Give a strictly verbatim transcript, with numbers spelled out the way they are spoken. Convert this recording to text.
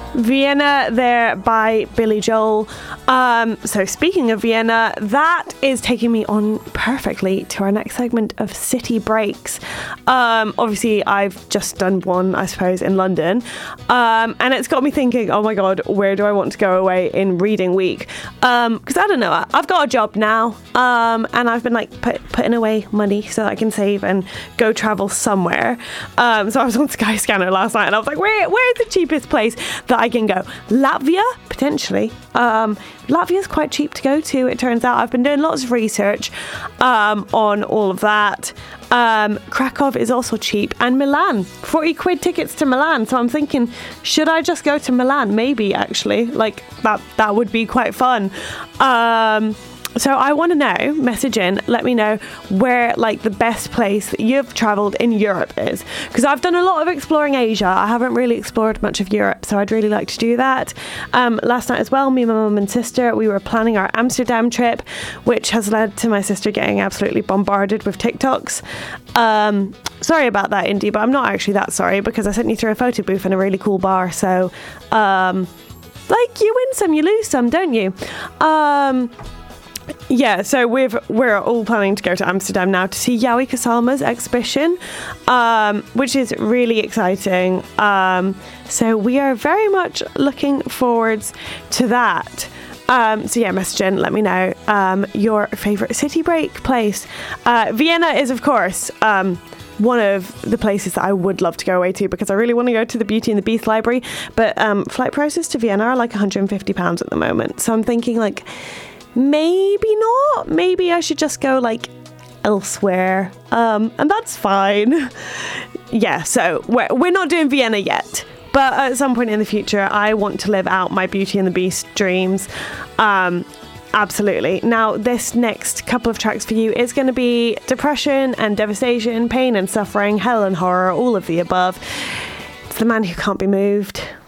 Vienna there by Billy Joel. Um, so speaking of Vienna, that is taking me on perfectly to our next segment of city breaks. Um, obviously, I've just done one, I suppose, in London. Um, and it's got me thinking, oh my God, where do I want to go away in reading week? Um, because I don't know, I've got a job now. Um, and I've been like put, putting away money so that I can save and go travel somewhere. Um, so I was on Skyscanner last night and I was like, where, where's the cheapest place that I can go? Latvia, potentially. Um, Latvia's quite cheap to go to, it turns out. I've been doing lots of research um, on all of that. Um, Krakow is also cheap, and Milan, forty quid tickets to Milan. So I'm thinking, should I just go to Milan? Maybe, actually. Like, that, that would be quite fun. Um... So I want to know, message in, let me know where like the best place that you've travelled in Europe is. Because I've done a lot of exploring Asia. I haven't really explored much of Europe, so I'd really like to do that. Um, last night as well, me, my mum and sister, we were planning our Amsterdam trip, which has led to my sister getting absolutely bombarded with TikToks. Um, sorry about that, Indy, but I'm not actually that sorry because I sent you through a photo booth in a really cool bar. So, um, like, you win some, you lose some, don't you? Um... Yeah, so we've, we're all planning to go to Amsterdam now to see Jowie Casalma's exhibition, um, which is really exciting. Um, so we are very much looking forwards to that. Um, so yeah, message in, let me know um, your favourite city break place. Uh, Vienna is, of course, um, one of the places that I would love to go away to because I really want to go to the Beauty and the Beast library. But um, flight prices to Vienna are like one hundred fifty pounds at the moment. So I'm thinking like, maybe not. Maybe I should just go like elsewhere. Um, and that's fine. Yeah, so we're, we're not doing Vienna yet. But at some point in the future, I want to live out my Beauty and the Beast dreams. Um, absolutely. Now, this next couple of tracks for you is going to be depression and devastation, pain and suffering, hell and horror, all of the above. It's The Man Who Can't Be Moved.